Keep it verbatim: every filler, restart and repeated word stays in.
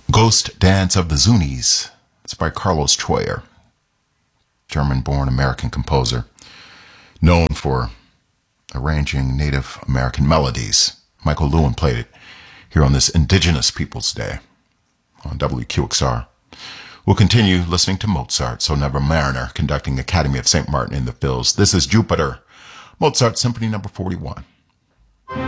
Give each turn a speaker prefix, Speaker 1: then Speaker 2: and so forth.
Speaker 1: Ghost Dance of the Zuni's. It's by Carlos Troyer, German-born American composer, known for arranging Native American melodies. Michael Lewin played it here on this Indigenous Peoples Day on W Q X R. We'll continue listening to Mozart, So Never Mariner, conducting Academy of Saint Martin in the Fields. This is Jupiter, Mozart Symphony number forty-one.